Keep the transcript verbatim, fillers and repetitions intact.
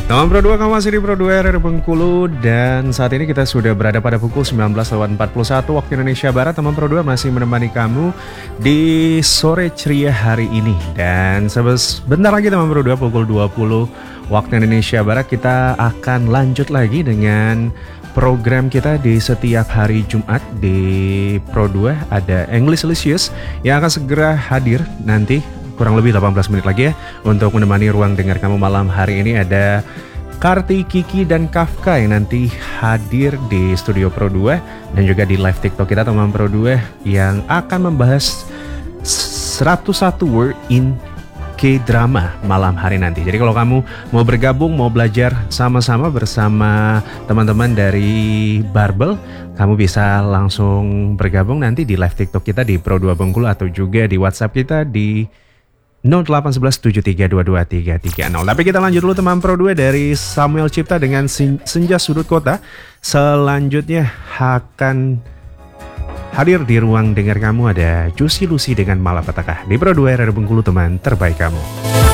Teman Pro dua, kamu masih di Pro dua R R Bengkulu. Dan saat ini kita sudah berada pada pukul sembilan belas lewat empat puluh satu waktu Indonesia Barat. Teman Pro dua masih menemani kamu di sore ceria hari ini. Dan sebentar lagi teman Pro dua, pukul dua puluh waktu Indonesia Barat, kita akan lanjut lagi dengan program kita di setiap hari Jumat di Pro dua. Ada English Licious yang akan segera hadir nanti kurang lebih delapan belas menit lagi ya, untuk menemani ruang dengar kamu malam hari ini. Ada Karti, Kiki, dan Kafka yang nanti hadir di studio Pro dua dan juga di live TikTok kita teman Pro dua, yang akan membahas seratus satu word in K-drama malam hari nanti. Jadi kalau kamu mau bergabung, mau belajar sama-sama bersama teman-teman dari Barbel, kamu bisa langsung bergabung nanti di live TikTok kita di Pro dua Bengkulu, atau juga di WhatsApp kita di nol delapan satu satu tujuh tiga dua dua tiga tiga nol. Tapi kita lanjut dulu teman Pro dua, dari Samuel Cipta dengan Senja Sudut Kota. Selanjutnya akan hadir di ruang dengar kamu ada Juicy Lucy dengan Malapetaka di Pro dua R R Bengkulu, teman terbaik kamu.